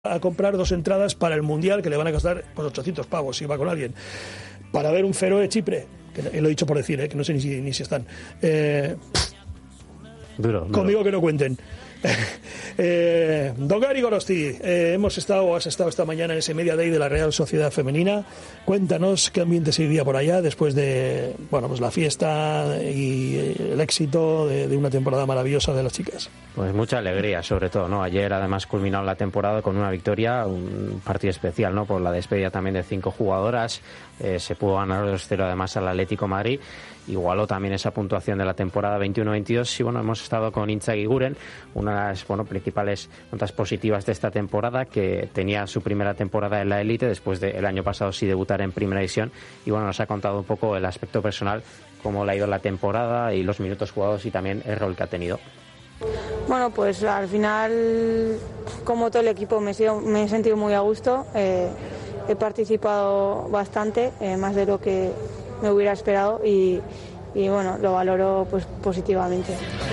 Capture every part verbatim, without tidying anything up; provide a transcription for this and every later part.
a comprar dos entradas para el Mundial que le van a costar pues, ochocientos pavos si va con alguien, para ver un Feroe Chipre, que lo he dicho por decir, ¿eh? Que no sé ni si, ni si están. Eh, duro, duro. Conmigo que no cuenten. eh, Don Gary Gorosti, eh, hemos estado, has estado esta mañana en ese Media Day de la Real Sociedad Femenina. Cuéntanos qué ambiente se vivía por allá después de, bueno, pues la fiesta y el éxito de, de una temporada maravillosa de las chicas. Pues mucha alegría, sobre todo, ¿no? Ayer además culminó la temporada con una victoria, un partido especial, ¿no? Por la despedida también de cinco jugadoras. Eh, se pudo ganar dos cero además al Atlético Madrid. Igualó también esa puntuación de la temporada veintiuno veintidós y bueno, hemos estado con Intzaghi Guren, una de las bueno, principales notas positivas de esta temporada, que tenía su primera temporada en la élite después del año pasado sí debutar en primera división, y bueno, nos ha contado un poco el aspecto personal, cómo le ha ido la temporada y los minutos jugados y también el rol que ha tenido. Bueno, pues al final, como todo el equipo, me he, sido, me he sentido muy a gusto. Eh, he participado bastante, eh, más de lo que me hubiera esperado, y, y bueno, lo valoro pues positivamente.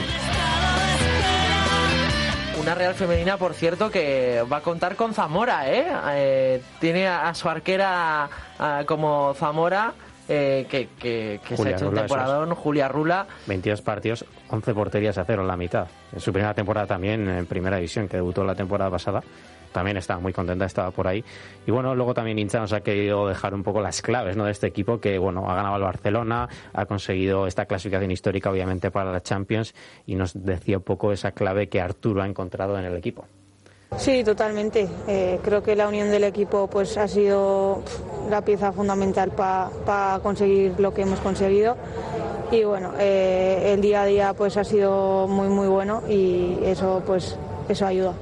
Una Real femenina, por cierto, que va a contar con Zamora, ¿eh? eh tiene a su arquera a, como Zamora, eh, que, que, que se ha hecho un temporadón, es. Julia Rula. veintidós partidos, once porterías a cero en la mitad. En su primera temporada también en primera división, que debutó la temporada pasada. También estaba muy contenta, estaba por ahí. Y bueno, luego también Incha nos ha querido dejar un poco las claves, ¿no?, de este equipo que, bueno, ha ganado al Barcelona, ha conseguido esta clasificación histórica, obviamente, para la Champions, y nos decía un poco esa clave que Arturo ha encontrado en el equipo. Sí, totalmente. Eh, creo que la unión del equipo pues ha sido la pieza fundamental para pa conseguir lo que hemos conseguido. Y bueno, eh, el día a día pues ha sido muy, muy bueno, y eso, pues, eso ayuda.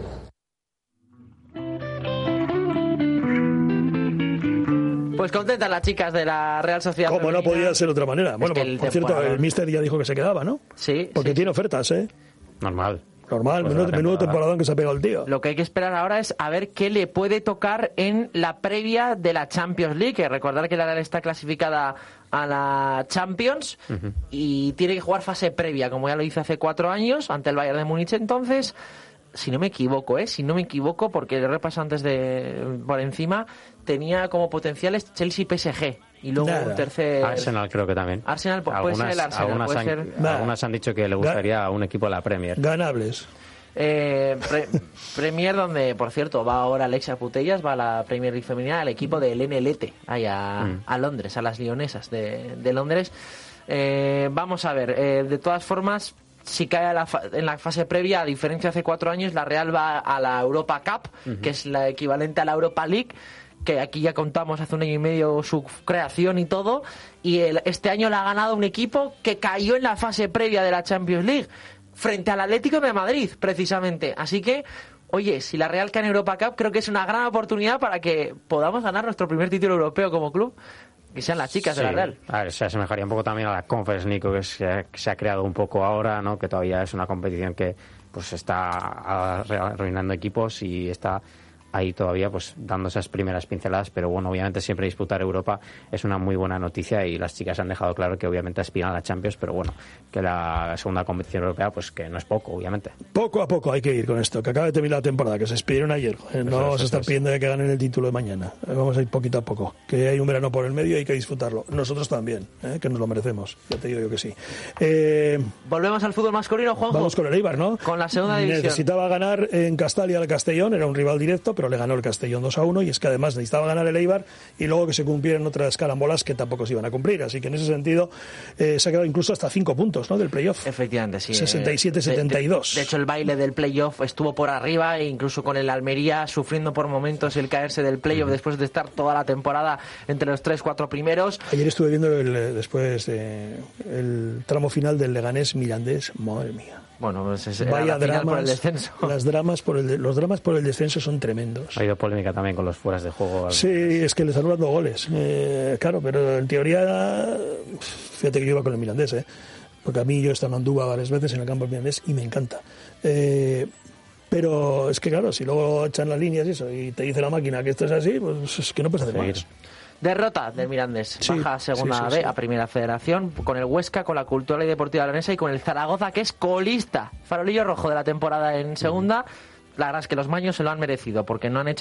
Pues contentas las chicas de la Real Sociedad Como Femenina. no podía ser de otra manera. Bueno, por, por cierto, el míster ya dijo que se quedaba, ¿no? Sí. Porque sí, tiene sí. ofertas, ¿eh? Normal. Normal, Pues menudo, menudo temporadón que se ha pegado el tío. Lo que hay que esperar ahora es a ver qué le puede tocar en la previa de la Champions League. Que recordar que la Real está clasificada a la Champions, uh-huh, y tiene que jugar fase previa, como ya lo hizo hace cuatro años, ante el Bayern de Múnich. Entonces, si no me equivoco, ¿eh? Si no me equivoco, porque le repaso antes de por encima, tenía como potenciales Chelsea P S G. Y luego Nada. un tercer... Arsenal creo que también. Arsenal, puede algunas, ser el Arsenal. Algunas, puede han, ser... algunas han dicho que le gustaría a un equipo de la Premier. Ganables. Eh, pre, Premier, donde, por cierto, va ahora Alexia Putellas, va a la Premier League femenina, al equipo del N L T, ahí a, mm. a Londres, a las lionesas de, de Londres. Eh, vamos a ver, eh, de todas formas, si cae a la fa- en la fase previa, a diferencia de hace cuatro años, la Real va a la Europa Cup, uh-huh, que es la equivalente a la Europa League, que aquí ya contamos hace un año y medio su creación y todo, y el, este año la ha ganado un equipo que cayó en la fase previa de la Champions League, frente al Atlético de Madrid, precisamente. Así que, oye, si la Real cae en Europa Cup, creo que es una gran oportunidad para que podamos ganar nuestro primer título europeo como club, que sean las chicas, sí, de la Real. A ver, se asemejaría un poco también a la Conference League, que se ha, que se ha creado un poco ahora, ¿no?, que todavía es una competición que pues está arruinando equipos y está ahí todavía pues dando esas primeras pinceladas, pero bueno, obviamente siempre disputar Europa es una muy buena noticia, y las chicas han dejado claro que obviamente aspiran a la Champions, pero bueno, que la segunda competición europea pues que no es poco, obviamente. Poco a poco hay que ir con esto, que acaba de terminar la temporada, que se despidieron ayer, eh, no vamos a estar pidiendo que ganen el título de mañana, eh, vamos a ir poquito a poco, que hay un verano por el medio y hay que disfrutarlo, nosotros también, eh, que nos lo merecemos, ya te digo yo que sí. Eh, Volvemos al fútbol masculino, Juanjo. Vamos con el Eibar, ¿no? Con la segunda división. Necesitaba ganar en Castalia al Castellón, era un rival directo, pero le ganó el Castellón dos a uno, y es que además necesitaba ganar el Eibar y luego que se cumplieran otras carambolas que tampoco se iban a cumplir, así que en ese sentido eh, se ha quedado incluso hasta cinco puntos, ¿no?, del playoff. Efectivamente, sí. sesenta y siete setenta y dos. De, de, de hecho, el baile del playoff estuvo por arriba, e incluso con el Almería sufriendo por momentos el caerse del playoff, uh-huh, después de estar toda la temporada entre los tres, cuatro primeros. Ayer estuve viendo el, después eh, el tramo final del Leganés Mirandés, madre mía. Bueno, pues es, era vaya la final dramas por el descenso. Las dramas por el, los dramas por el descenso son tremendos. Ha habido polémica también con los fueras de juego. Sí, es que les están dando goles, eh, claro, pero en teoría, fíjate que yo iba con el Mirandés, eh, porque a mí yo he estado en Andúba varias veces en el campo del Mirandés y me encanta. Eh, pero es que claro, si luego echan las líneas y eso y te dice la máquina que esto es así, pues es que no puedes hacer más. Derrota del Mirandés, sí, baja a segunda sí, sí, B, sí. a primera federación, con el Huesca, con la Cultural y Deportiva Leonesa y con el Zaragoza, que es colista, farolillo rojo de la temporada en segunda. La verdad es que los maños se lo han merecido, porque no han hecho